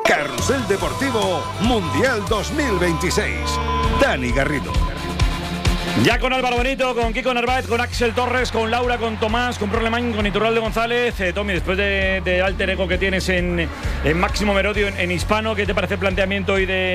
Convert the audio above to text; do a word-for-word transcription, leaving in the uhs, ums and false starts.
Carrusel Deportivo Mundial dos mil veintiséis. Dani Garrido. Ya con Álvaro Benito, con Kiko Narváez, con Axel Torres, con Laura, con Tomás, con Prolemán, con Iturralde González. Eh, Tommy, después de, de alter ego que tienes en, en Máximo Merodio, en, en hispano, ¿qué te parece el planteamiento hoy de